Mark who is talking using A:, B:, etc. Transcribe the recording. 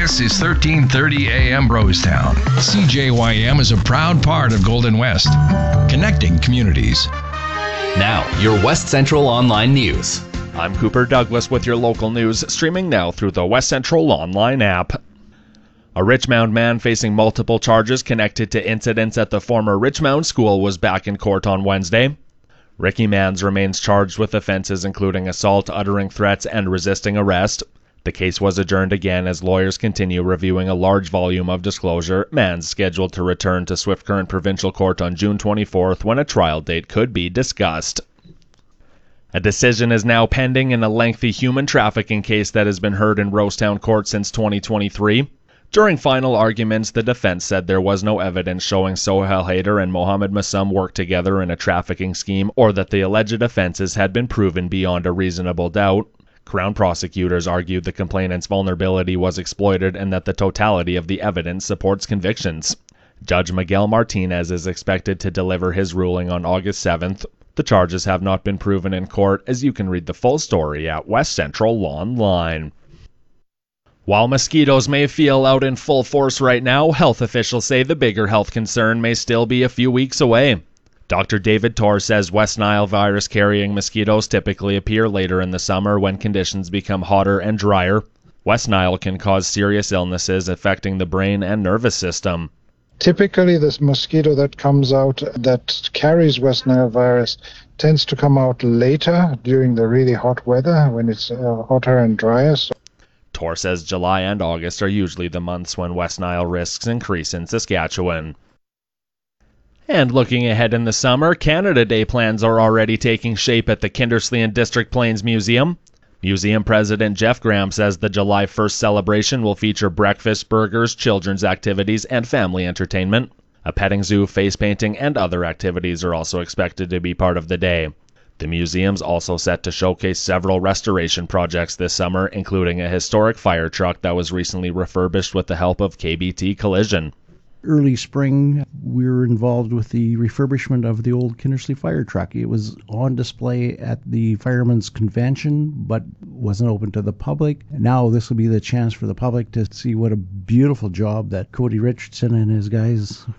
A: This is 1330 AM Brostown. CJYM is a proud part of Golden West, connecting communities.
B: Now, your West Central Online News.
C: I'm Cooper Douglas with your local news, streaming now through the West Central Online app. A Richmond man facing multiple charges connected to incidents at the former Richmond School was back in court on Wednesday. Ricky Mans remains charged with offenses including assault, uttering threats, and resisting arrest. The case was adjourned again as lawyers continue reviewing a large volume of disclosure. Mans scheduled to return to Swift Current Provincial Court on June 24th when a trial date could be discussed. A decision is now pending in a lengthy human trafficking case that has been heard in Rosetown Court since 2023. During final arguments, the defense said there was no evidence showing Sohail Haider and Mohammed Massam worked together in a trafficking scheme or that the alleged offenses had been proven beyond a reasonable doubt. Crown prosecutors argued the complainant's vulnerability was exploited and that the totality of the evidence supports convictions. Judge Miguel Martinez is expected to deliver his ruling on August 7th. The charges have not been proven in court, as you can read the full story at West Central Online. While mosquitoes may feel out in full force right now, health officials say the bigger health concern may still be a few weeks away. Dr. David Torr says West Nile virus-carrying mosquitoes typically appear later in the summer when conditions become hotter and drier. West Nile can cause serious illnesses affecting the brain and nervous system.
D: Typically, this mosquito that comes out that carries West Nile virus tends to come out later during the really hot weather when it's hotter and drier.
C: Torr says July and August are usually the months when West Nile risks increase in Saskatchewan. And looking ahead in the summer, Canada Day plans are already taking shape at the Kindersley and District Plains Museum. Museum President Jeff Graham says the July 1st celebration will feature breakfast, burgers, children's activities, and family entertainment. A petting zoo, face painting, and other activities are also expected to be part of the day. The museum's also set to showcase several restoration projects this summer, including a historic fire truck that was recently refurbished with the help of KBT Collision.
E: Early spring, we were involved with the refurbishment of the old Kindersley fire truck. It was on display at the Firemen's Convention, but wasn't open to the public. Now this will be the chance for the public to see what a beautiful job that Cody Richardson and his guys